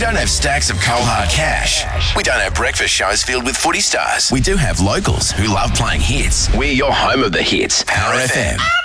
don't have stacks of cold hard cash. We don't have breakfast shows filled with footy stars. We do have locals who love playing hits. We're your home of the hits. Power FM.